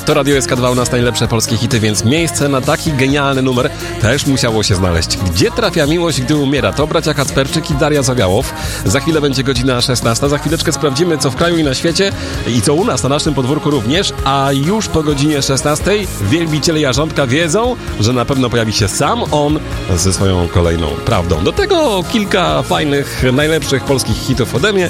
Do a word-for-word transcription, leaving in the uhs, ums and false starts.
To Radio S K dwa, u nas najlepsze polskie hity, więc miejsce na taki genialny numer też musiało się znaleźć. Gdzie trafia miłość, gdy umiera? To bracia Kacperczyk i Daria Zawiałow. Za chwilę będzie godzina szesnasta. Za chwileczkę sprawdzimy, co w kraju i na świecie i co u nas, na naszym podwórku również. A już po godzinie szesnastej wielbiciele Jarząbka wiedzą, że na pewno pojawi się sam on ze swoją kolejną prawdą. Do tego kilka fajnych, najlepszych polskich hitów ode mnie.